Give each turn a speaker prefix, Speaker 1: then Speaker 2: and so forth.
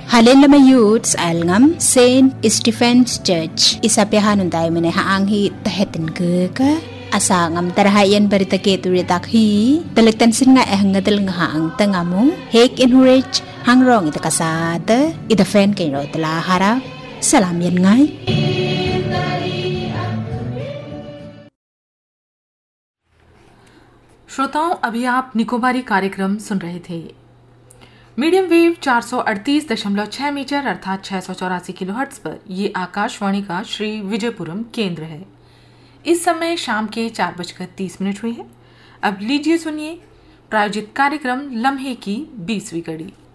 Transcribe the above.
Speaker 1: Halin lama youths alngam Saint Stephen's Church. Isa pihanun tayo mene haanghi tahetin ke asangam tarahayan barita keturi takhi taliktan sin nga ngadal nga haang tangamung hek encourage hangrong ita kasada ita fan kay ro tala harap salam yan ngay.
Speaker 2: श्रोताओं, अभी आप निकोबारी कार्यक्रम सुन रहे थे। Medium wave 438.6 metre अर्थात 684 kilohertz पर ये आकाशवाणी का श्री विजयपुरम केंद्र है। इस समय शाम के 4:30 हुए हैं। अब लीजिए सुनिए प्रायोजित कार्यक्रम लम्हे की 20वीं कड़ी।